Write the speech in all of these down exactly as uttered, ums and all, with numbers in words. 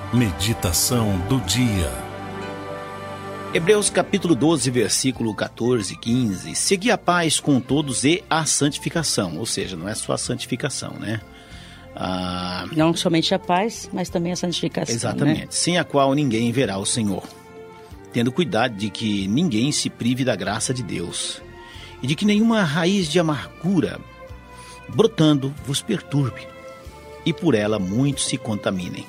Meditação do dia. Hebreus capítulo doze, versículo quatorze, quinze. Segui a paz com todos e a santificação. Ou seja, não é só a santificação, né? Ah, não somente a paz, mas também a santificação. Exatamente. Né? Sem a qual ninguém verá o Senhor. Tendo cuidado de que ninguém se prive da graça de Deus. E de que nenhuma raiz de amargura brotando vos perturbe. E por ela muitos se contaminem.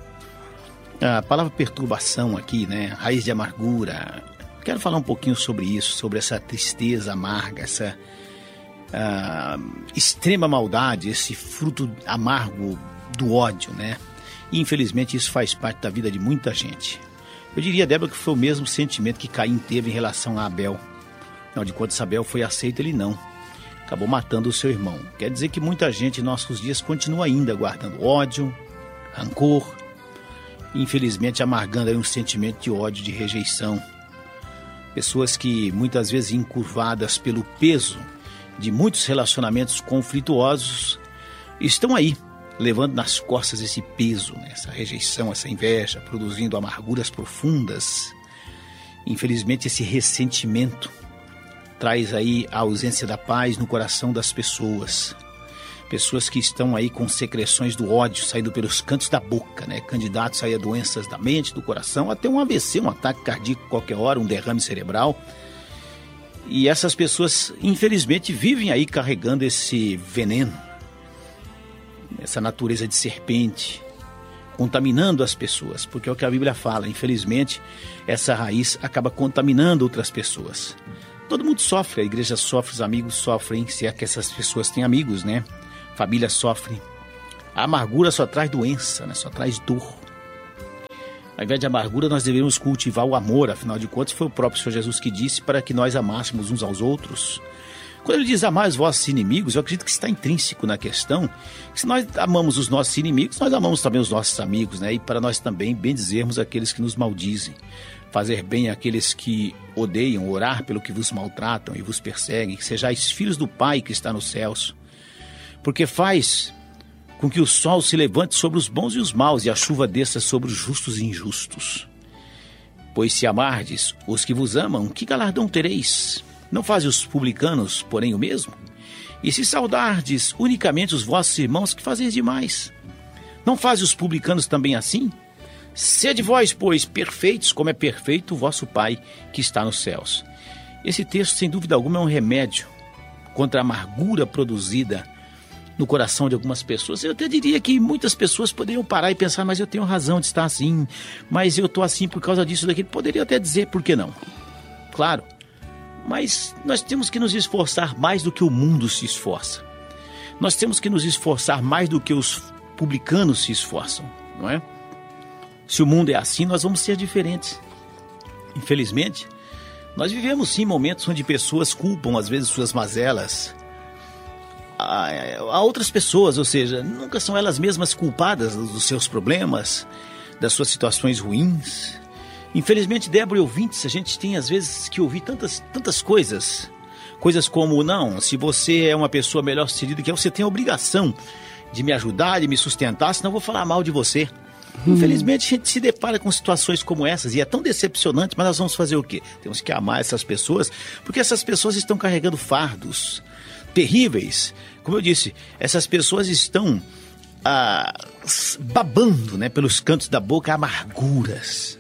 A palavra perturbação aqui, né? Raiz de amargura. Quero falar um pouquinho sobre isso, sobre essa tristeza amarga, essa uh, extrema maldade, esse fruto amargo do ódio, né? E infelizmente isso faz parte da vida de muita gente. Eu diria, Débora, que foi o mesmo sentimento que Caim teve em relação a Abel. Afinal de contas, Abel foi aceito, ele não. Acabou matando o seu irmão. Quer dizer que muita gente em nossos dias continua ainda guardando ódio, rancor, infelizmente amargando aí um sentimento de ódio, de rejeição. Pessoas que muitas vezes encurvadas pelo peso de muitos relacionamentos conflituosos estão aí, levando nas costas esse peso, né? Essa rejeição, essa inveja, produzindo amarguras profundas. Infelizmente esse ressentimento traz aí a ausência da paz no coração das pessoas. Pessoas que estão aí com secreções do ódio saindo pelos cantos da boca, né? Candidatos aí a doenças da mente, do coração, até um A V C, um ataque cardíaco qualquer hora, um derrame cerebral. E essas pessoas, infelizmente, vivem aí carregando esse veneno, essa natureza de serpente, contaminando as pessoas, porque é o que a Bíblia fala. Infelizmente, essa raiz acaba contaminando outras pessoas. Todo mundo sofre, a igreja sofre, os amigos sofrem, se é que essas pessoas têm amigos, né? Família sofre. A amargura só traz doença, né? Só traz dor. Ao invés de amargura, nós devemos cultivar o amor. Afinal de contas, foi o próprio Senhor Jesus que disse para que nós amássemos uns aos outros. Quando ele diz amar os vossos inimigos, eu acredito que está intrínseco na questão. Que se nós amamos os nossos inimigos, nós amamos também os nossos amigos, né? E para nós também bendizermos aqueles que nos maldizem. Fazer bem àqueles que odeiam, orar pelo que vos maltratam e vos perseguem. Que sejais filhos do Pai que está nos céus. Porque faz com que o sol se levante sobre os bons e os maus e a chuva desça sobre os justos e injustos. Pois se amardes os que vos amam, que galardão tereis? Não fazem os publicanos, porém, o mesmo? E se saudardes unicamente os vossos irmãos, que fazeis demais? Não fazem os publicanos também assim? Sede vós, pois, perfeitos, como é perfeito o vosso Pai que está nos céus. Esse texto, sem dúvida alguma, é um remédio contra a amargura produzida no coração de algumas pessoas. Eu até diria que muitas pessoas poderiam parar e pensar, mas eu tenho razão de estar assim, mas eu estou assim por causa disso, daquilo. Poderiam até dizer, por que não? Claro, mas nós temos que nos esforçar mais do que o mundo se esforça. Nós temos que nos esforçar mais do que os publicanos se esforçam, não é? Se o mundo é assim, nós vamos ser diferentes. Infelizmente, nós vivemos sim momentos onde pessoas culpam às vezes suas mazelas A, a outras pessoas, ou seja, nunca são elas mesmas culpadas dos seus problemas, das suas situações ruins. Infelizmente, Débora e ouvintes, a gente tem às vezes que ouvir tantas, tantas coisas. Coisas como, não, se você é uma pessoa melhor sucedida que eu, você tem a obrigação de me ajudar, de me sustentar, senão eu vou falar mal de você. Hum. Infelizmente, a gente se depara com situações como essas e é tão decepcionante, mas nós vamos fazer o quê? Temos que amar essas pessoas, porque essas pessoas estão carregando fardos terríveis. Como eu disse, essas pessoas estão ah, babando, né, pelos cantos da boca amarguras.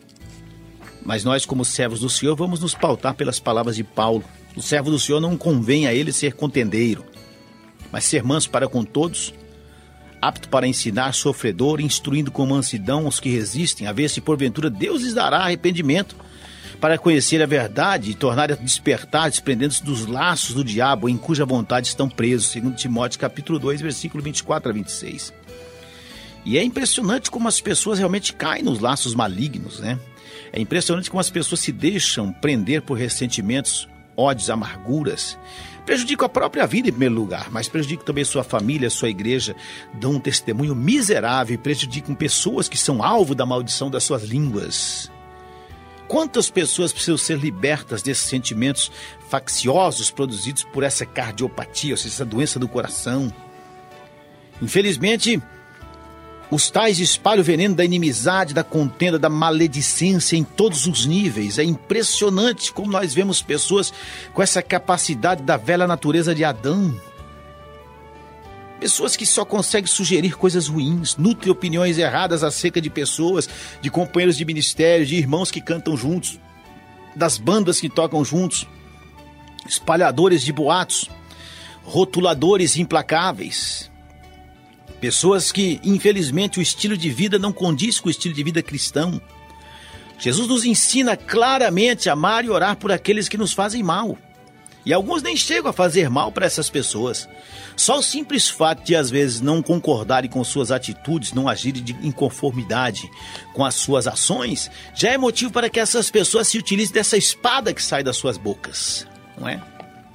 Mas nós, como servos do Senhor, vamos nos pautar pelas palavras de Paulo. O servo do Senhor não convém a ele ser contendeiro, mas ser manso para com todos, apto para ensinar, sofredor, instruindo com mansidão os que resistem, a ver se porventura Deus lhes dará arrependimento, para conhecer a verdade e tornar a despertar, desprendendo-se dos laços do diabo, em cuja vontade estão presos, segundo Timóteo capítulo dois, versículo vinte e quatro a vinte e seis. E é impressionante como as pessoas realmente caem nos laços malignos, né? É impressionante como as pessoas se deixam prender por ressentimentos, ódios, amarguras. Prejudicam a própria vida em primeiro lugar, mas prejudicam também sua família, sua igreja, dão um testemunho miserável e prejudicam pessoas que são alvo da maldição das suas línguas. Quantas pessoas precisam ser libertas desses sentimentos facciosos produzidos por essa cardiopatia, ou seja, essa doença do coração? Infelizmente, Os tais espalham o veneno da inimizade, da contenda, da maledicência em todos os níveis. É impressionante como nós vemos pessoas com essa capacidade da velha natureza de Adão. Pessoas que só conseguem sugerir coisas ruins, nutrem opiniões erradas acerca de pessoas, de companheiros de ministério, de irmãos que cantam juntos, das bandas que tocam juntos, espalhadores de boatos, rotuladores implacáveis. Pessoas que, infelizmente, o estilo de vida não condiz com o estilo de vida cristão. Jesus nos ensina claramente a amar e orar por aqueles que nos fazem mal. E alguns nem chegam a fazer mal para essas pessoas. Só o simples fato de, às vezes, não concordarem com suas atitudes, não agirem de inconformidade com as suas ações, já é motivo para que essas pessoas se utilizem dessa espada que sai das suas bocas, não é?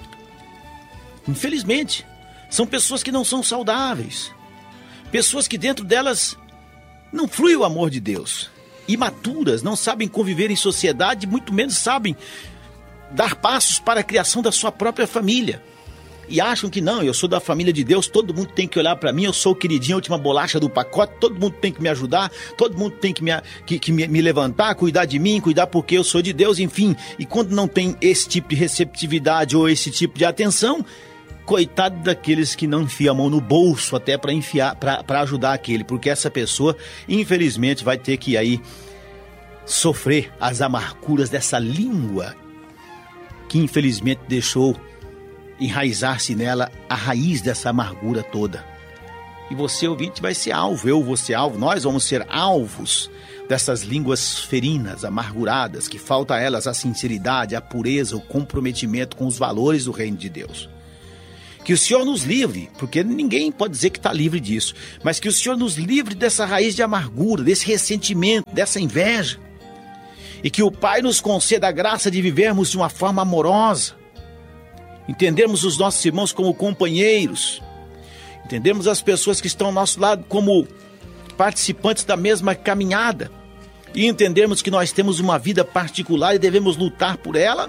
Infelizmente, são pessoas que não são saudáveis. Pessoas que dentro delas não flui o amor de Deus. Imaturas, não sabem conviver em sociedade, muito menos sabem dar passos para a criação da sua própria família. E acham que não, eu sou da família de Deus, todo mundo tem que olhar para mim, eu sou o queridinho, a última bolacha do pacote, todo mundo tem que me ajudar, todo mundo tem que, me, que, que me, me levantar, cuidar de mim, cuidar porque eu sou de Deus, enfim. E quando não tem esse tipo de receptividade ou esse tipo de atenção, coitado daqueles que não enfiam a mão no bolso até para enfiar, para ajudar aquele, porque essa pessoa, infelizmente, vai ter que aí sofrer as amarguras dessa língua que infelizmente deixou enraizar-se nela a raiz dessa amargura toda. E você, ouvinte, vai ser alvo, eu vou ser alvo, nós vamos ser alvos dessas línguas ferinas, amarguradas, que falta a elas a sinceridade, a pureza, o comprometimento com os valores do reino de Deus. Que o Senhor nos livre, porque ninguém pode dizer que está livre disso, mas que o Senhor nos livre dessa raiz de amargura, desse ressentimento, dessa inveja. E que o Pai nos conceda a graça de vivermos de uma forma amorosa, entendermos os nossos irmãos como companheiros, entendermos as pessoas que estão ao nosso lado como participantes da mesma caminhada e entendermos que nós temos uma vida particular e devemos lutar por ela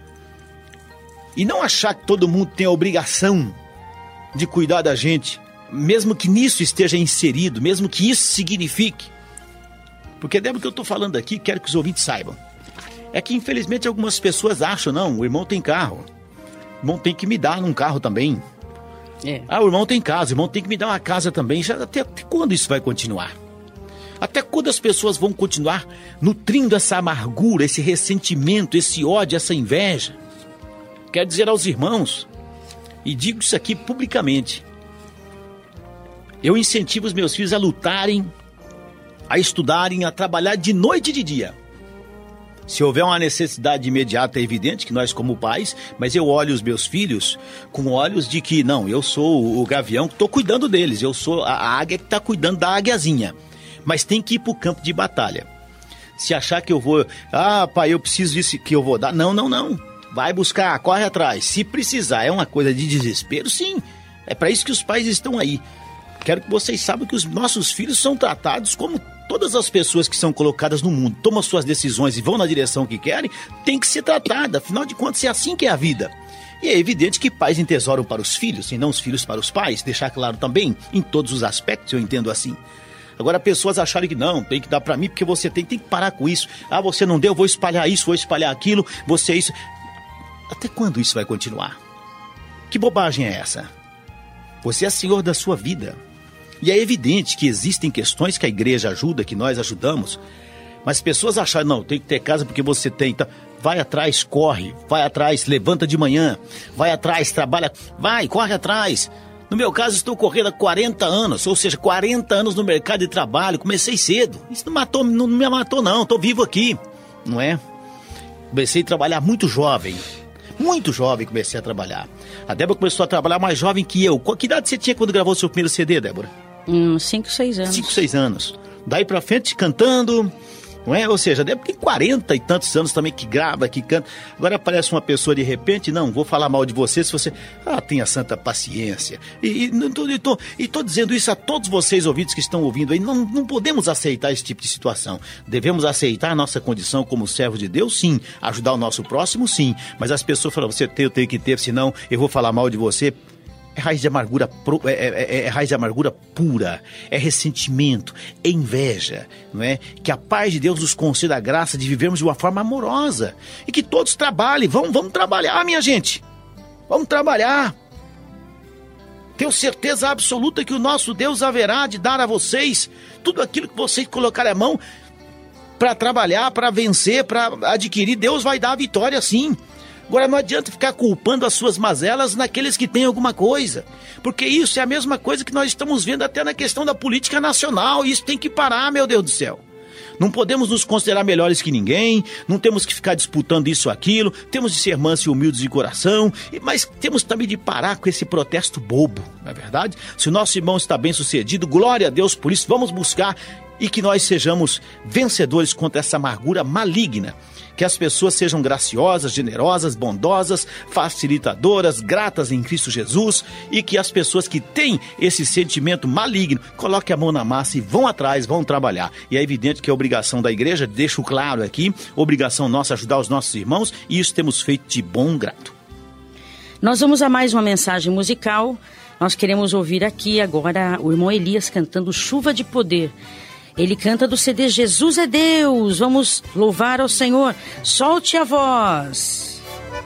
e não achar que todo mundo tem a obrigação de cuidar da gente, mesmo que nisso esteja inserido, mesmo que isso signifique. Porque deve que eu estou falando aqui, quero que os ouvintes saibam. É que infelizmente algumas pessoas acham, não, o irmão tem carro, o irmão tem que me dar um carro também. É. Ah, o irmão tem casa, o irmão tem que me dar uma casa também. Já, até, até quando isso vai continuar? Até quando as pessoas vão continuar nutrindo essa amargura, esse ressentimento, esse ódio, essa inveja? Quero dizer aos irmãos, e digo isso aqui publicamente, eu incentivo os meus filhos a lutarem, a estudarem, a trabalhar de noite e de dia. Se houver uma necessidade imediata, é evidente que nós como pais, mas eu olho os meus filhos com olhos de que, não, eu sou o gavião que estou cuidando deles, eu sou a águia que está cuidando da águiazinha, mas tem que ir para o campo de batalha. Se achar que eu vou, ah, pai, eu preciso disso que eu vou dar, não, não, não. Vai buscar, corre atrás. Se precisar, é uma coisa de desespero, sim. É para isso que os pais estão aí. Quero que vocês saibam que os nossos filhos são tratados como todas as pessoas que são colocadas no mundo, tomam suas decisões e vão na direção que querem, tem que ser tratada. Afinal de contas, é assim que é a vida. E é evidente que pais entesouram para os filhos e não os filhos para os pais. Deixar claro também, em todos os aspectos, eu entendo assim. Agora, pessoas acharem que não, tem que dar para mim porque você tem, tem que parar com isso. Ah, você não deu, vou espalhar isso, vou espalhar aquilo, você isso... Até quando isso vai continuar? Que bobagem é essa? Você é senhor da sua vida. E é evidente que existem questões que a igreja ajuda, que nós ajudamos. Mas pessoas acham, não, tem que ter casa porque você tem. Então, vai atrás, corre, vai atrás, levanta de manhã, vai atrás, trabalha, vai, corre atrás. No meu caso, estou correndo há quarenta anos, ou seja, quarenta anos no mercado de trabalho, comecei cedo. Isso não, matou, não me matou não, estou vivo aqui, não é? Comecei a trabalhar muito jovem. Muito jovem comecei a trabalhar. A Débora começou a trabalhar mais jovem que eu. Que idade você tinha quando gravou seu primeiro C D, Débora? Hum, cinco, seis anos. Cinco, seis anos. Daí pra frente, cantando, não é? Ou seja, a Débora tem quarenta e tantos anos também que grava, que canta. Agora aparece uma pessoa de repente, não, vou falar mal de você se você... Ah, tenha santa paciência. E, e, tô, e, tô, e tô dizendo isso a todos vocês ouvintes que estão ouvindo aí. Não, não podemos aceitar esse tipo de situação. Devemos aceitar a nossa condição como servo de Deus, sim. Ajudar o nosso próximo, sim. Mas as pessoas falam, você tem, eu tenho que ter, senão eu vou falar mal de você. é raiz de amargura, é, é, é raiz de amargura pura, é ressentimento, é inveja, não é? Que a paz de Deus nos conceda a graça de vivermos de uma forma amorosa e que todos trabalhem. Vamos, vamos trabalhar, minha gente. Vamos trabalhar. Tenho certeza absoluta que o nosso Deus haverá de dar a vocês tudo aquilo que vocês colocarem a mão para trabalhar, para vencer, para adquirir. Deus vai dar a vitória sim. Agora não adianta ficar culpando as suas mazelas naqueles que têm alguma coisa, porque isso é a mesma coisa que nós estamos vendo até na questão da política nacional. Isso tem que parar, meu Deus do céu. Não podemos nos considerar melhores que ninguém, não temos que ficar disputando isso ou aquilo, temos de ser mansos e humildes de coração, mas temos também de parar com esse protesto bobo, não é verdade? Se o nosso irmão está bem sucedido, glória a Deus por isso, vamos buscar e que nós sejamos vencedores contra essa amargura maligna. Que as pessoas sejam graciosas, generosas, bondosas, facilitadoras, gratas em Cristo Jesus, e que as pessoas que têm esse sentimento maligno coloquem a mão na massa e vão atrás, vão trabalhar. E é evidente que é obrigação da igreja, deixo claro aqui, obrigação nossa ajudar os nossos irmãos, e isso temos feito de bom grado. Nós vamos a mais uma mensagem musical. Nós queremos ouvir aqui agora o irmão Elias cantando Chuva de Poder. Ele canta do C D Jesus é Deus. Vamos louvar ao Senhor. Solte a voz.